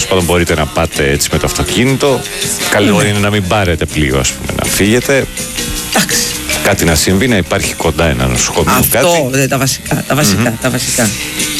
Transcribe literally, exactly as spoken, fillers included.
πάντων μπορείτε να πάτε έτσι με το αυτοκίνητο. Καλό Ναι. είναι να μην πάρετε πλοίο, ας πούμε, να φύγετε. Εντάξει. Κάτι να συμβεί, να υπάρχει κοντά ένα νοσοκομείο. Αυτό, κάτι. δε, τα βασικά. Τα βασικά, τα βασικά.